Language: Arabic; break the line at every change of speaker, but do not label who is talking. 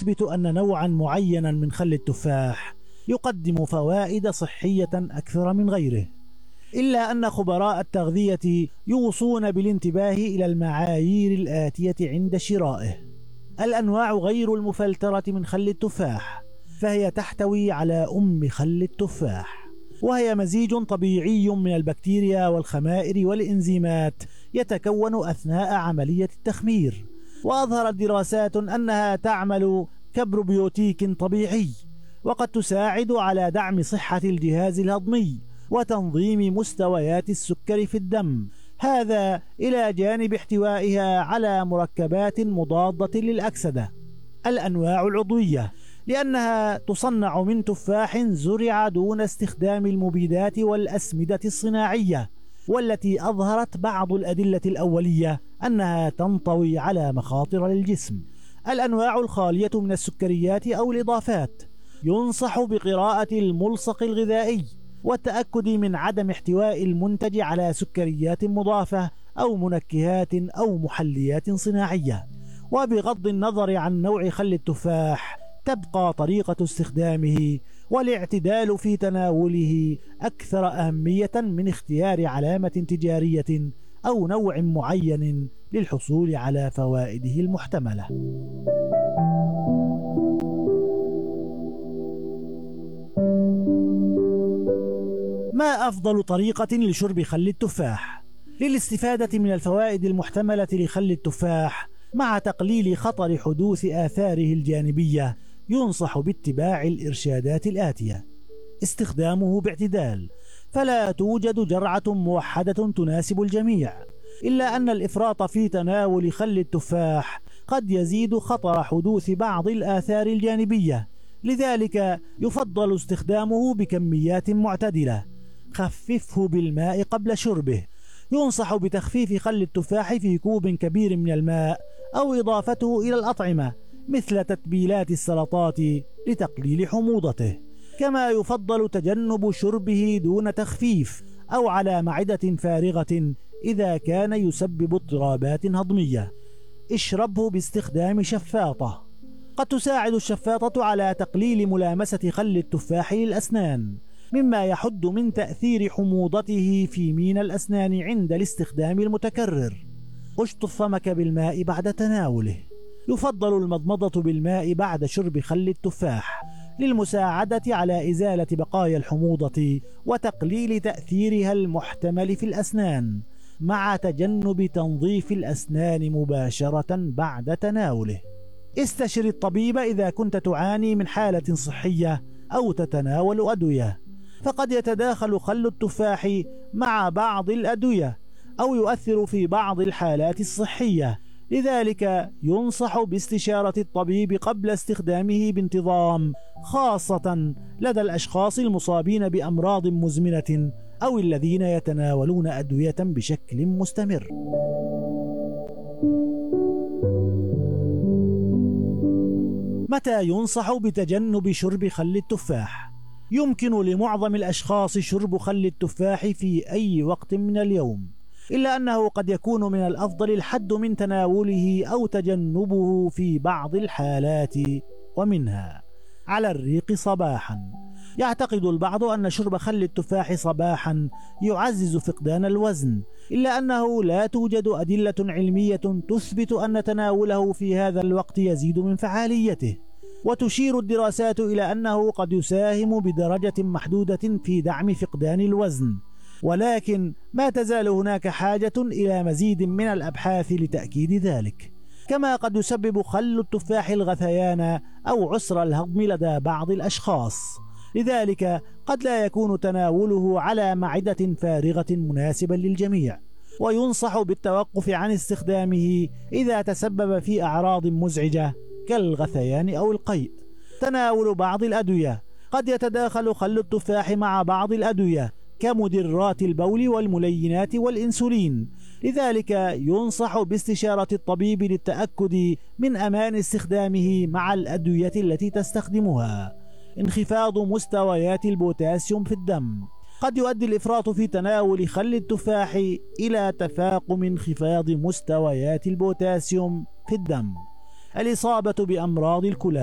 تثبت أن نوعا معينا من خل التفاح يقدم فوائد صحية أكثر من غيره، إلا أن خبراء التغذية يوصون بالانتباه إلى المعايير الآتية عند شرائه. الأنواع غير المفلترة من خل التفاح، فهي تحتوي على خل التفاح، وهي مزيج طبيعي من البكتيريا والخمائر والإنزيمات يتكون أثناء عملية التخمير. وأظهرت دراسات أنها تعمل كبروبيوتيك طبيعي، وقد تساعد على دعم صحة الجهاز الهضمي وتنظيم مستويات السكر في الدم، هذا إلى جانب احتوائها على مركبات مضادة للأكسدة. الأنواع العضوية، لأنها تصنع من تفاح زرع دون استخدام المبيدات والأسمدة الصناعية، والتي أظهرت بعض الأدلة الأولية أنها تنطوي على مخاطر للجسم. الأنواع الخالية من السكريات أو الإضافات، ينصح بقراءة الملصق الغذائي والتأكد من عدم احتواء المنتج على سكريات مضافة أو منكهات أو محليات صناعية. وبغض النظر عن نوع خل التفاح، تبقى طريقة استخدامه والاعتدال في تناوله أكثر أهمية من اختيار علامة تجارية أو نوع معين للحصول على فوائده المحتملة. ما أفضل طريقة لشرب خل التفاح؟ للاستفادة من الفوائد المحتملة لخل التفاح مع تقليل خطر حدوث آثاره الجانبية، ينصح باتباع الإرشادات الآتية: استخدامه باعتدال، فلا توجد جرعة موحدة تناسب الجميع، إلا أن الإفراط في تناول خل التفاح قد يزيد خطر حدوث بعض الآثار الجانبية، لذلك يفضل استخدامه بكميات معتدلة. خففه بالماء قبل شربه، ينصح بتخفيف خل التفاح في كوب كبير من الماء أو إضافته إلى الأطعمة مثل تتبيلات السلطات لتقليل حموضته. كما يفضل تجنب شربه دون تخفيف أو على معدة فارغة إذا كان يسبب اضطرابات هضمية. اشربه باستخدام شفاطة، قد تساعد الشفاطة على تقليل ملامسة خل التفاح للأسنان، مما يحد من تأثير حموضته في مين الأسنان عند الاستخدام المتكرر. اشطف فمك بالماء بعد تناوله، يفضل المضمضة بالماء بعد شرب خل التفاح للمساعدة على إزالة بقايا الحموضة وتقليل تأثيرها المحتمل في الأسنان، مع تجنب تنظيف الأسنان مباشرة بعد تناوله. استشر الطبيب إذا كنت تعاني من حالة صحية أو تتناول أدوية، فقد يتداخل خل التفاح مع بعض الأدوية أو يؤثر في بعض الحالات الصحية، لذلك ينصح باستشارة الطبيب قبل استخدامه بانتظام، خاصة لدى الأشخاص المصابين بأمراض مزمنة أو الذين يتناولون أدوية بشكل مستمر. متى ينصح بتجنب شرب خل التفاح؟ يمكن لمعظم الأشخاص شرب خل التفاح في أي وقت من اليوم، إلا أنه قد يكون من الأفضل الحد من تناوله أو تجنبه في بعض الحالات، ومنها على الريق صباحا. يعتقد البعض أن شرب خل التفاح صباحا يعزز فقدان الوزن، إلا أنه لا توجد أدلة علمية تثبت أن تناوله في هذا الوقت يزيد من فعاليته. وتشير الدراسات إلى أنه قد يساهم بدرجة محدودة في دعم فقدان الوزن، ولكن ما تزال هناك حاجة إلى مزيد من الأبحاث لتأكيد ذلك. كما قد يسبب خل التفاح الغثيان أو عسر الهضم لدى بعض الأشخاص، لذلك قد لا يكون تناوله على معدة فارغة مناسبا للجميع، وينصح بالتوقف عن استخدامه إذا تسبب في أعراض مزعجة كالغثيان أو القيء. تناول بعض الأدوية، قد يتداخل خل التفاح مع بعض الأدوية كمدرات البول والملينات والإنسولين، لذلك ينصح باستشارة الطبيب للتأكد من أمان استخدامه مع الأدوية التي تستخدمها. انخفاض مستويات البوتاسيوم في الدم، قد يؤدي الإفراط في تناول خل التفاح إلى تفاقم انخفاض مستويات البوتاسيوم في الدم. الإصابة بأمراض الكلى،